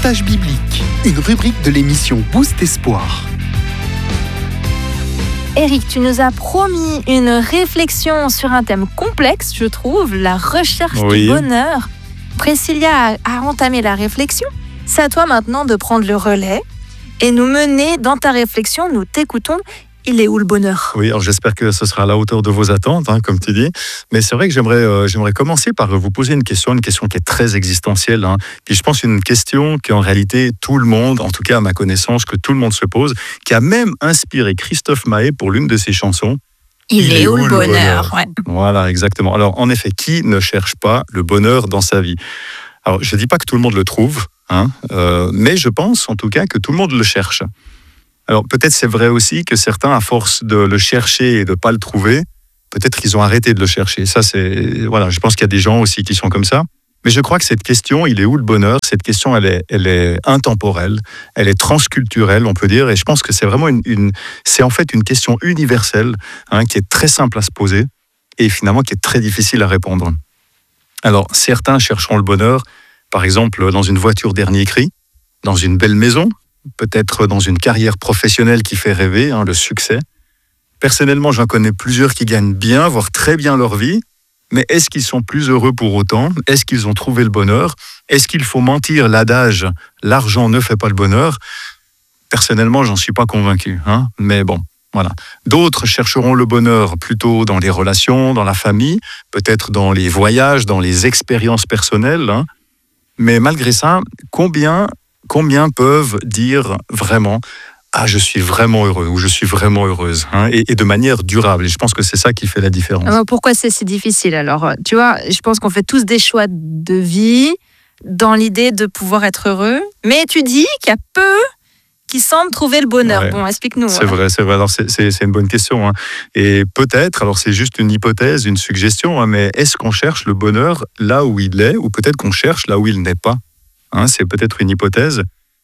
Partage biblique, une rubrique de l'émission Boost Espoir. Eric, tu nous as promis une réflexion sur un thème complexe, je trouve, la recherche du bonheur. Priscilla a entamé la réflexion. C'est à toi maintenant de prendre le relais et nous mener dans ta réflexion. Nous t'écoutons. Il est où le bonheur ? Oui, alors j'espère que ce sera à la hauteur de vos attentes, comme tu dis. Mais c'est vrai que j'aimerais commencer par vous poser une question qui est très existentielle. Puis je pense une question qu'en réalité tout le monde, en tout cas à ma connaissance, que tout le monde se pose, qui a même inspiré Christophe Maé pour l'une de ses chansons. Il est où le bonheur ? Ouais. Voilà, exactement. Alors en effet, qui ne cherche pas le bonheur dans sa vie ? Alors je ne dis pas que tout le monde le trouve, mais je pense en tout cas que tout le monde le cherche. Alors peut-être c'est vrai aussi que certains, à force de le chercher et de ne pas le trouver, peut-être qu'ils ont arrêté de le chercher. Ça, je pense qu'il y a des gens aussi qui sont comme ça. Mais je crois que cette question, il est où le bonheur ? Cette question, elle est intemporelle, elle est transculturelle, on peut dire. Et je pense que c'est vraiment c'est en fait une question universelle qui est très simple à se poser et finalement qui est très difficile à répondre. Alors certains chercheront le bonheur, par exemple dans une voiture dernier cri, dans une belle maison, peut-être dans une carrière professionnelle qui fait rêver, le succès. Personnellement, j'en connais plusieurs qui gagnent bien, voire très bien leur vie. Mais est-ce qu'ils sont plus heureux pour autant ? Est-ce qu'ils ont trouvé le bonheur ? Est-ce qu'il faut mentir l'adage « l'argent ne fait pas le bonheur » ? Personnellement, j'en suis pas convaincu. Mais bon, voilà. D'autres chercheront le bonheur plutôt dans les relations, dans la famille, peut-être dans les voyages, dans les expériences personnelles. Mais malgré ça, combien peuvent dire vraiment « Ah, je suis vraiment heureux » ou « Je suis vraiment heureuse » et de manière durable. Et je pense que c'est ça qui fait la différence. Alors pourquoi c'est si difficile ? Alors, tu vois, je pense qu'on fait tous des choix de vie dans l'idée de pouvoir être heureux. Mais tu dis qu'il y a peu qui semblent trouver le bonheur. Ouais. Bon, explique-nous. C'est vrai. Alors, c'est une bonne question. Et peut-être, alors c'est juste une hypothèse, une suggestion, mais est-ce qu'on cherche le bonheur là où il est ou peut-être qu'on cherche là où il n'est pas ? C'est peut-être une hypothèse.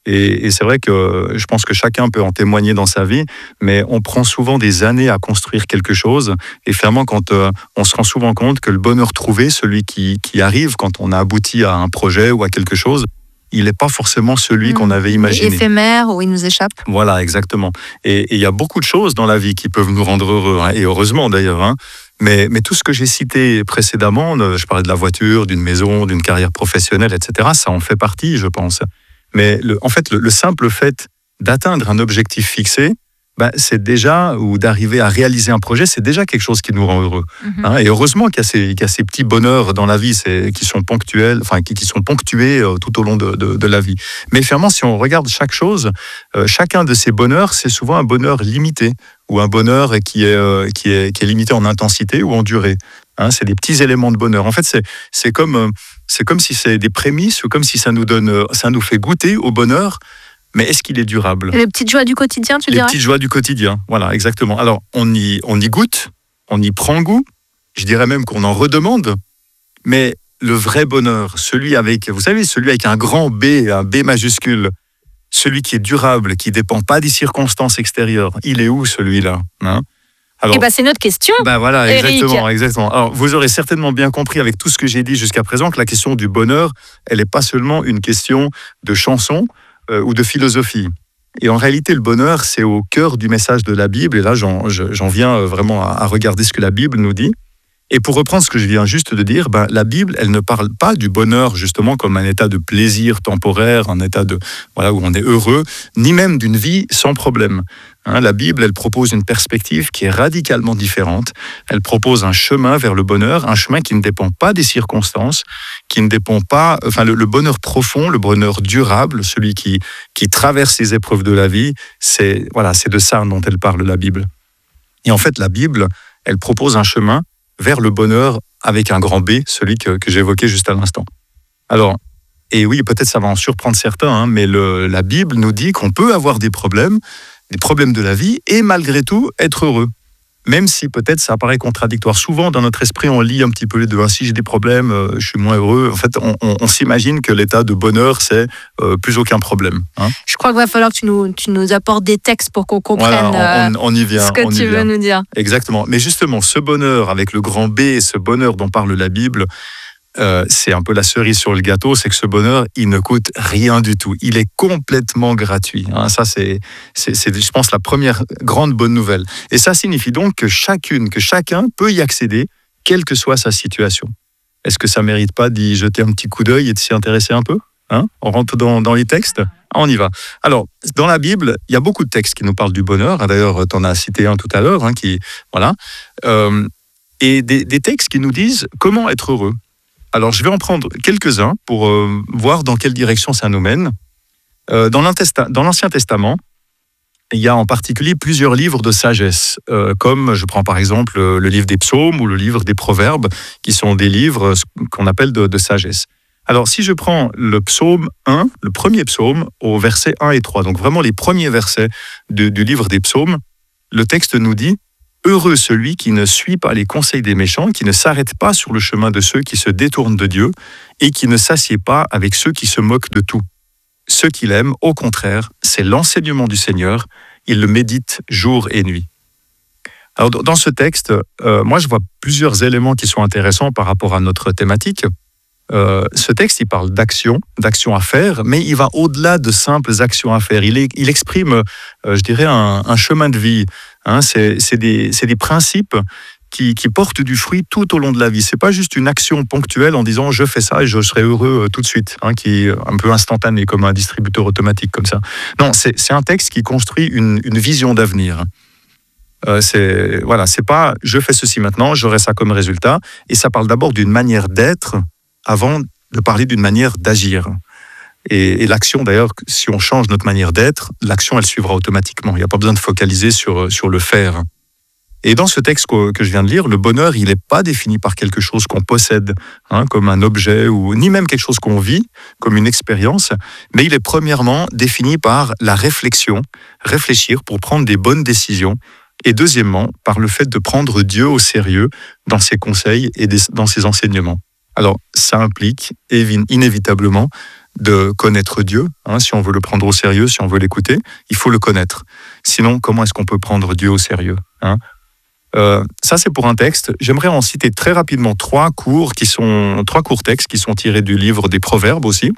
Et c'est vrai que je pense que chacun peut en témoigner dans sa vie, mais on prend souvent des années à construire quelque chose. Et finalement, quand on se rend souvent compte que le bonheur trouvé, celui qui arrive quand on a abouti à un projet ou à quelque chose, il n'est pas forcément celui qu'on avait imaginé. Éphémère ou il nous échappe. Voilà, exactement. Et il y a beaucoup de choses dans la vie qui peuvent nous rendre heureux, et heureusement d'ailleurs. Mais tout ce que j'ai cité précédemment, je parlais de la voiture, d'une maison, d'une carrière professionnelle, etc., ça en fait partie, je pense. Mais le simple fait d'atteindre un objectif fixé, c'est déjà, ou d'arriver à réaliser un projet, c'est déjà quelque chose qui nous rend heureux. Et heureusement qu'il y a ces petits bonheurs dans la vie qui sont ponctuels, qui sont ponctués tout au long de la vie. Mais finalement, si on regarde chaque chose, chacun de ces bonheurs, c'est souvent un bonheur limité, ou un bonheur qui est limité en intensité ou en durée. C'est des petits éléments de bonheur. En fait, c'est comme si c'est des prémices, ou comme si ça nous fait goûter au bonheur. Mais est-ce qu'il est durable ? Les petites joies du quotidien, tu dirais ? Les petites joies du quotidien, voilà, exactement. Alors, on y goûte, on y prend goût, je dirais même qu'on en redemande, mais le vrai bonheur, celui avec un grand B, un B majuscule, celui qui est durable, qui ne dépend pas des circonstances extérieures, il est où celui-là ? Alors, c'est notre question. Voilà, Eric. Exactement. Alors, vous aurez certainement bien compris avec tout ce que j'ai dit jusqu'à présent que la question du bonheur, elle n'est pas seulement une question de chanson ou de philosophie. Et en réalité, le bonheur, c'est au cœur du message de la Bible. Et là, j'en viens vraiment à regarder ce que la Bible nous dit. Et pour reprendre ce que je viens juste de dire, la Bible, elle ne parle pas du bonheur justement comme un état de plaisir temporaire, un état où on est heureux, ni même d'une vie sans problème. La Bible, elle propose une perspective qui est radicalement différente. Elle propose un chemin vers le bonheur, un chemin qui ne dépend pas des circonstances, qui ne dépend pas, le bonheur profond, le bonheur durable, celui qui traverse les épreuves de la vie, c'est de ça dont elle parle, la Bible. Et en fait, la Bible, elle propose un chemin vers le bonheur avec un grand B, celui que j'évoquais juste à l'instant. Alors, et oui, peut-être ça va en surprendre certains, mais la Bible nous dit qu'on peut avoir des problèmes de la vie, et malgré tout, être heureux. Même si peut-être ça paraît contradictoire. Souvent, dans notre esprit, on lit un petit peu les deux. Si j'ai des problèmes, je suis moins heureux. En fait, on s'imagine que l'état de bonheur, c'est plus aucun problème. Je crois qu'il va falloir que tu nous apportes des textes pour qu'on comprenne on y vient, ce que tu veux nous dire. Exactement. Mais justement, ce bonheur avec le grand B, ce bonheur dont parle la Bible, c'est un peu la cerise sur le gâteau, c'est que ce bonheur, il ne coûte rien du tout. Il est complètement gratuit. Ça, c'est, je pense, la première grande bonne nouvelle. Et ça signifie donc que chacun peut y accéder, quelle que soit sa situation. Est-ce que ça ne mérite pas d'y jeter un petit coup d'œil et de s'y intéresser un peu ? On rentre dans les textes ? On y va. Alors, dans la Bible, il y a beaucoup de textes qui nous parlent du bonheur. D'ailleurs, tu en as cité un tout à l'heure, voilà. Et des textes qui nous disent comment être heureux. Alors, je vais en prendre quelques-uns pour voir dans quelle direction ça nous mène. Dans l'Ancien Testament, il y a en particulier plusieurs livres de sagesse, comme je prends par exemple le livre des psaumes ou le livre des proverbes, qui sont des livres qu'on appelle de sagesse. Alors, si je prends le psaume 1, le premier psaume, au versets 1 et 3, donc vraiment les premiers versets du livre des psaumes, le texte nous dit « Heureux celui qui ne suit pas les conseils des méchants, qui ne s'arrête pas sur le chemin de ceux qui se détournent de Dieu et qui ne s'assied pas avec ceux qui se moquent de tout. Ce qu'il aime, au contraire, c'est l'enseignement du Seigneur, il le médite jour et nuit. » Alors, dans ce texte, moi je vois plusieurs éléments qui sont intéressants par rapport à notre thématique. Ce texte, il parle d'actions à faire, mais il va au-delà de simples actions à faire. Il exprime, je dirais, un chemin de vie. C'est des principes qui portent du fruit tout au long de la vie. C'est pas juste une action ponctuelle en disant je fais ça et je serai heureux tout de suite, qui est un peu instantané comme un distributeur automatique comme ça. Non, c'est un texte qui construit une vision d'avenir. C'est pas je fais ceci maintenant, j'aurai ça comme résultat. Et ça parle d'abord d'une manière d'être avant de parler d'une manière d'agir. Et l'action, d'ailleurs, si on change notre manière d'être, l'action, elle suivra automatiquement. Il n'y a pas besoin de focaliser sur le faire. Et dans ce texte que je viens de lire, le bonheur, il n'est pas défini par quelque chose qu'on possède, comme un objet, ni même quelque chose qu'on vit, comme une expérience, mais il est premièrement défini par la réflexion, réfléchir pour prendre des bonnes décisions, et deuxièmement, par le fait de prendre Dieu au sérieux dans ses conseils et dans ses enseignements. Alors, ça implique inévitablement de connaître Dieu. Si on veut le prendre au sérieux, si on veut l'écouter, il faut le connaître. Sinon, comment est-ce qu'on peut prendre Dieu au sérieux ? Ça, c'est pour un texte. J'aimerais en citer très rapidement trois courts textes qui sont tirés du livre des Proverbes aussi,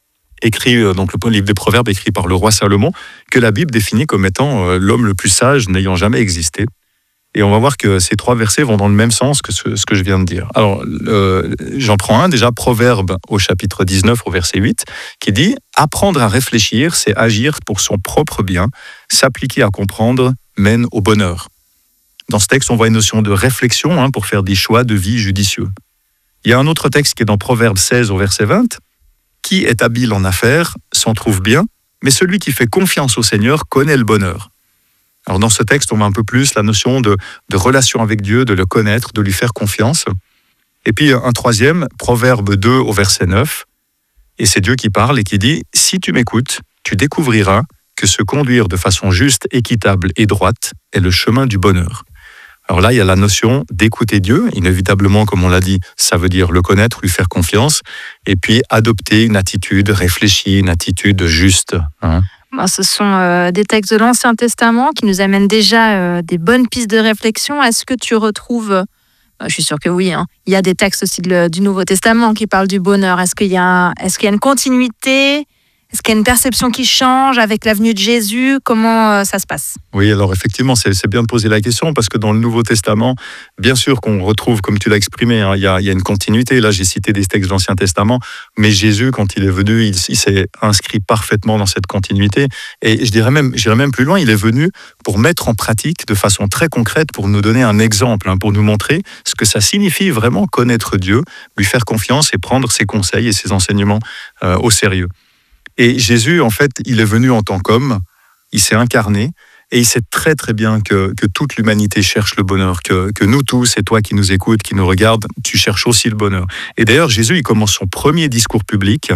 donc le livre des Proverbes écrit par le roi Salomon, que la Bible définit comme étant l'homme le plus sage n'ayant jamais existé. Et on va voir que ces trois versets vont dans le même sens que ce que je viens de dire. Alors, j'en prends un déjà, Proverbe au chapitre 19, au verset 8, qui dit « Apprendre à réfléchir, c'est agir pour son propre bien. S'appliquer à comprendre mène au bonheur. » Dans ce texte, on voit une notion de réflexion pour faire des choix de vie judicieux. Il y a un autre texte qui est dans Proverbe 16, au verset 20. « Qui est habile en affaires s'en trouve bien, mais celui qui fait confiance au Seigneur connaît le bonheur. » Alors dans ce texte, on voit un peu plus la notion de relation avec Dieu, de le connaître, de lui faire confiance. Et puis un troisième, Proverbe 2 au verset 9, et c'est Dieu qui parle et qui dit « Si tu m'écoutes, tu découvriras que se conduire de façon juste, équitable et droite est le chemin du bonheur. » Alors là, il y a la notion d'écouter Dieu, inévitablement, comme on l'a dit, ça veut dire le connaître, lui faire confiance, et puis adopter une attitude réfléchie, une attitude juste. Ce sont des textes de l'Ancien Testament qui nous amènent déjà des bonnes pistes de réflexion. Est-ce que tu retrouves, je suis sûre que oui, il y a des textes aussi du Nouveau Testament qui parlent du bonheur. Est-ce qu'il y a une continuité ? Est-ce qu'il y a une perception qui change avec la venue de Jésus ? Comment ça se passe ? Oui, alors effectivement, c'est bien de poser la question parce que dans le Nouveau Testament, bien sûr qu'on retrouve, comme tu l'as exprimé, il y a une continuité. Là, j'ai cité des textes de l'Ancien Testament, mais Jésus, quand il est venu, il s'est inscrit parfaitement dans cette continuité. Et j'irais même plus loin, il est venu pour mettre en pratique de façon très concrète, pour nous donner un exemple, pour nous montrer ce que ça signifie vraiment connaître Dieu, lui faire confiance et prendre ses conseils et ses enseignements au sérieux. Et Jésus, en fait, il est venu en tant qu'homme, il s'est incarné, et il sait très très bien que toute l'humanité cherche le bonheur, que nous tous, et toi qui nous écoutes, qui nous regardes, tu cherches aussi le bonheur. Et d'ailleurs, Jésus, il commence son premier discours public,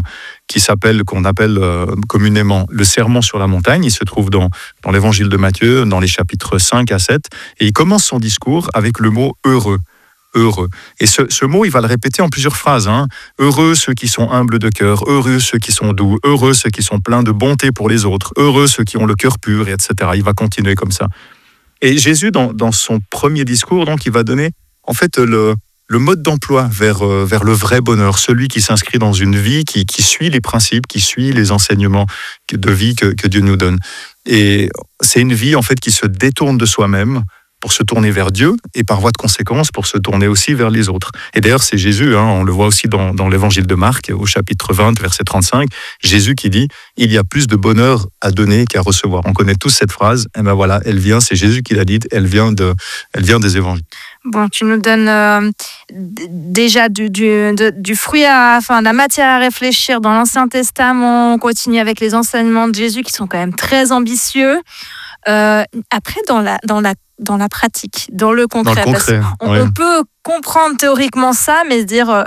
qu'on appelle communément le Sermon sur la montagne. Il se trouve dans l'évangile de Matthieu, dans les chapitres 5 à 7, et il commence son discours avec le mot « heureux ». Heureux. Et ce mot, il va le répéter en plusieurs phrases. Heureux ceux qui sont humbles de cœur, heureux ceux qui sont doux, heureux ceux qui sont pleins de bonté pour les autres, heureux ceux qui ont le cœur pur, etc. Il va continuer comme ça. Et Jésus, dans son premier discours, donc, il va donner en fait le mode d'emploi vers le vrai bonheur, celui qui s'inscrit dans une vie qui suit les principes, qui suit les enseignements de vie que Dieu nous donne. Et c'est une vie en fait qui se détourne de soi-même pour se tourner vers Dieu et par voie de conséquence pour se tourner aussi vers les autres. Et d'ailleurs c'est Jésus, on le voit aussi dans l'évangile de Marc au chapitre 20 verset 35, Jésus qui dit « Il y a plus de bonheur à donner qu'à recevoir ». On connaît tous cette phrase, et ben voilà, elle vient, c'est Jésus qui l'a dite, elle vient des évangiles. Bon, tu nous donnes déjà du fruit, de la matière à réfléchir dans l'Ancien Testament. On continue avec les enseignements de Jésus qui sont quand même très ambitieux. Après, dans la pratique, dans le concret. On peut comprendre théoriquement ça, mais se dire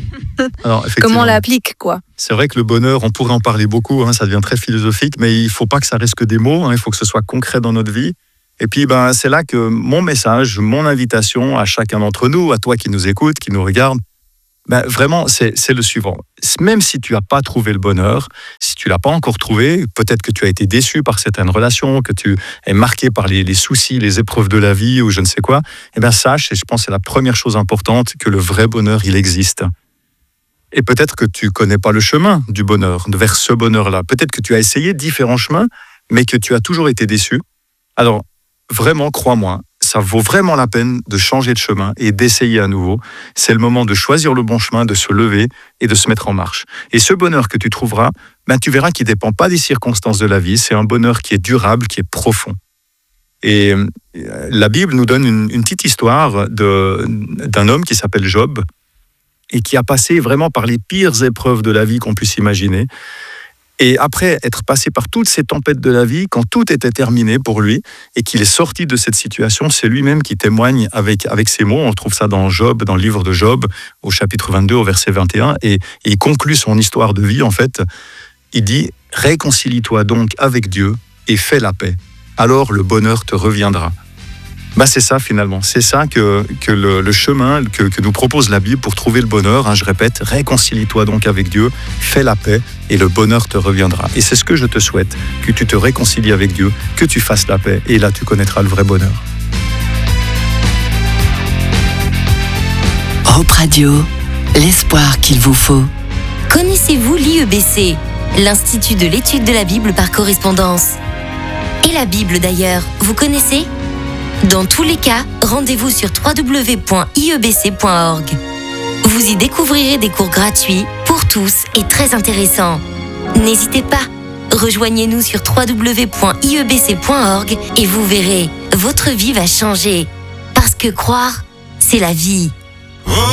comment on l'applique, quoi. C'est vrai que le bonheur, on pourrait en parler beaucoup, ça devient très philosophique, mais il ne faut pas que ça reste que des mots, il faut que ce soit concret dans notre vie. Et puis, c'est là que mon message, mon invitation à chacun d'entre nous, à toi qui nous écoutes, qui nous regarde, vraiment, c'est le suivant. Même si tu n'as pas trouvé le bonheur, si tu ne l'as pas encore trouvé, peut-être que tu as été déçu par certaines relations, que tu es marqué par les soucis, les épreuves de la vie ou je ne sais quoi, sache, et je pense que c'est la première chose importante, que le vrai bonheur, il existe. Et peut-être que tu ne connais pas le chemin du bonheur, vers ce bonheur-là. Peut-être que tu as essayé différents chemins, mais que tu as toujours été déçu. Alors, vraiment, crois-moi, ça vaut vraiment la peine de changer de chemin et d'essayer à nouveau. C'est le moment de choisir le bon chemin, de se lever et de se mettre en marche. Et ce bonheur que tu trouveras, tu verras qu'il ne dépend pas des circonstances de la vie. C'est un bonheur qui est durable, qui est profond. Et la Bible nous donne une petite histoire d'un homme qui s'appelle Job et qui a passé vraiment par les pires épreuves de la vie qu'on puisse imaginer. Et après être passé par toutes ces tempêtes de la vie, quand tout était terminé pour lui et qu'il est sorti de cette situation, c'est lui-même qui témoigne avec ces mots. On trouve ça dans Job, dans le livre de Job, au chapitre 22, au verset 21. Et il conclut son histoire de vie, en fait. Il dit « Réconcilie-toi donc avec Dieu et fais la paix. Alors le bonheur te reviendra. » C'est ça finalement, c'est ça que le chemin que nous propose la Bible pour trouver le bonheur. Je répète, réconcilie-toi donc avec Dieu, fais la paix et le bonheur te reviendra. Et c'est ce que je te souhaite, que tu te réconcilies avec Dieu, que tu fasses la paix et là tu connaîtras le vrai bonheur. Hope Radio, l'espoir qu'il vous faut. Connaissez-vous l'IEBC, l'Institut de l'étude de la Bible par correspondance? Et la Bible d'ailleurs, vous connaissez? Dans tous les cas, rendez-vous sur www.iebc.org. Vous y découvrirez des cours gratuits pour tous et très intéressants. N'hésitez pas, rejoignez-nous sur www.iebc.org et vous verrez, votre vie va changer. Parce que croire, c'est la vie.